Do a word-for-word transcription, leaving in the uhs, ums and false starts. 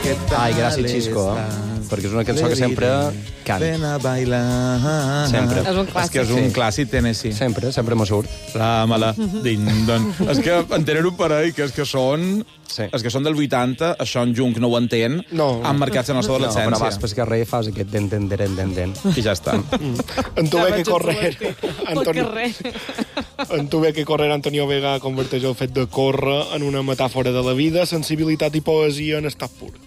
Ai, gràcies, Xisco, eh? Perquè és una cançó que sempre cant. Ven a bailar. Sempre. És un És clàssic. que és un Sí. clàssic Tennessee. Sempre, sempre m'ho surt. Ramala, din-don. És que en tenen un parell que és que són... Sí. És que són del vuitanta, això en Jung no ho entén, No. han marcat la nostra No, però adolescència. vas pel carrer i fas aquest den, den, den, den, den. I ja està. En tu Ja ve vaig que correr... Pel Antonio, carrer. en tu ve que correr Antonio Vega converteix el fet de córrer en una metàfora de la vida, sensibilitat i poesia en estat pur.